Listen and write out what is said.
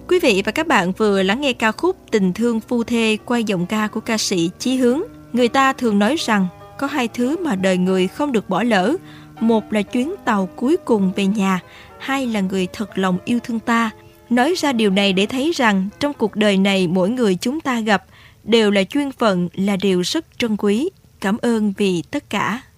Quý vị và các bạn vừa lắng nghe ca khúc Tình thương phu thê qua giọng ca của ca sĩ Chí Hướng. Người ta thường nói rằng có hai thứ mà đời người không được bỏ lỡ. Một là chuyến tàu cuối cùng về nhà, hai là người thật lòng yêu thương ta. Nói ra điều này để thấy rằng trong cuộc đời này mỗi người chúng ta gặp đều là duyên phận, là điều rất trân quý. Cảm ơn vì tất cả.